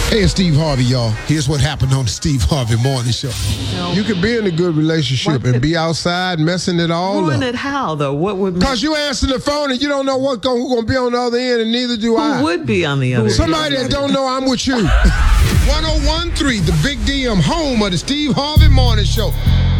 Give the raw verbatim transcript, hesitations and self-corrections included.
Hey, it's Steve Harvey, y'all. Here's what happened on the Steve Harvey Morning Show. No. You could be in a good relationship What and be outside messing it all Ruin up. it how, though? What would Because you answer the phone and you don't know what go, who's going to be on the other end, and neither do Who I. would be on the other Somebody end? that don't know I'm with you. one oh one point three, the Big D M, home of the Steve Harvey Morning Show.